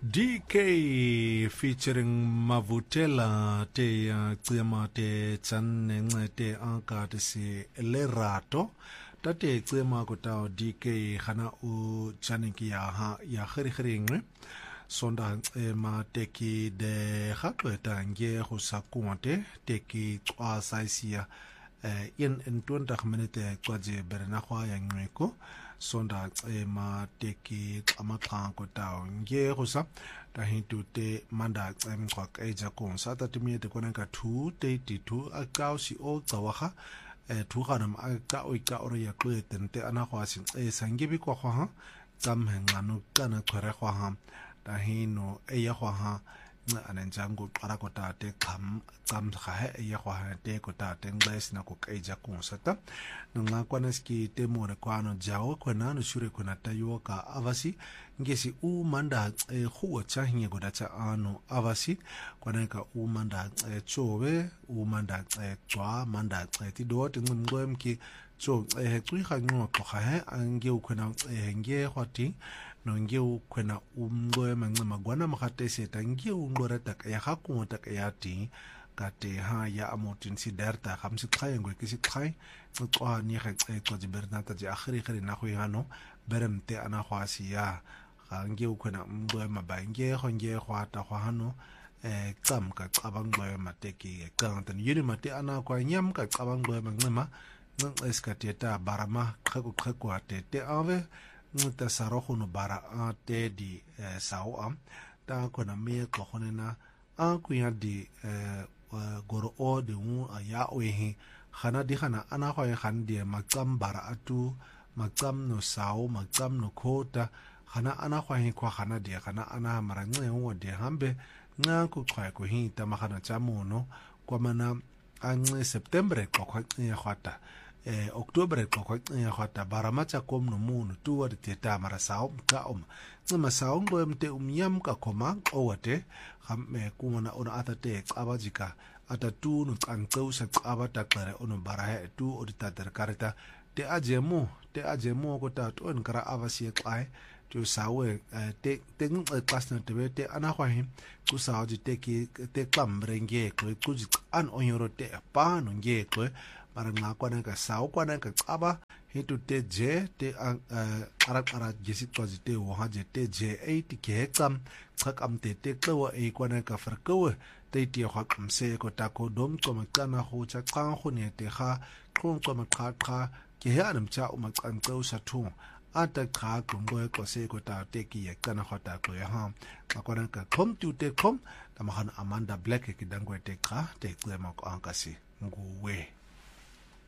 DK featuring Mavutela te tsema te tsanne te anka te se lerato tate tsema ko ta DK hana u tsaniki ya khiri sonda ma teki de hakweta nge go sakonte teki tswa saisia in 20 minute kwaje berena kwa ya ngweko sonda ma teki amakhanko tawo nge go sa ta hintu te manda mqwa eja kon sa ta timie te kona ka 232 akao si o tsawaga thuganam aka o ka ore ya kwetente ana go asin sangibi kwa ha tsamhengano kana khore kwa ha ta hino eya kwa ha ananjango qara ko tate qam kha eya kwa ha te ko tate ngles na ko eja kon sata nga kwanaski te more kwano jawo kwana no shure kona tayo ka avasi ngesi u manda khuwa cha hinge go dacha ano avasi kwana ka u manda chobe u manda tswa manda ti dot ngumqwemki so tswi kha ngo kha ange ukhona nge khwati no nge ukhona umqwema ncema gwana makate seta nge unqora taka ya hakota ka yati kate ha ya amotin si derta khamsi khaye ngwe kisi khay tswa ni kha tswa di bernata di akhiri khiri na khu hano beremte ana khwasi ya nge ukhona umqwema ba nge kho nge khwata khwa hano qam ka cabangqwe mateki qanta yini mate ana kwa nyam ka cabangqwe ncema esikateta barama qheko atete ave ngita sarogo no bara ate di sao am ta kona me qogonena a kuya di goro o de un ya ohe khana di khana ana go e khan di maqam bara atu maqam no sao maqam no khota khana ana go e kwa khana di khana ana mara nge o de hambe nga ku khwa ko hita magana tsa mono kwa mana ange September kwa ya khwata October kwa ya khata baramacha kom no munu tuwa teta mara sao ka tsema sao ngo mte umyam ka koma owate khamme kumona ona atate abajika atatu no tsantseu sa abata qere ono barahe tu oditater kareta te ajemo ko ta to nkara avasi qai tu sawe te class na te ana khwahi ku sao di te klambrenge ko kuji an onyoro te pa no nge ko mara ngakwana ka sao kwana ka tsaba hitu te je te ara jesi twazi te wo ha je te je 8 ke kam tsakam te tlo e kwana ka farko te ti khwa kamse ko ta ko dom ko makana ho cha qang ho ne te kha qong ko makha ke ha nam cha o makan tso sa thu ata kha kumbo ko se ko ta te ki ya kana khata ko ya ha makwana ka kom tu te kom ta mahan Amanda Black ke dangwe te kha te klema ko ankasi nguwe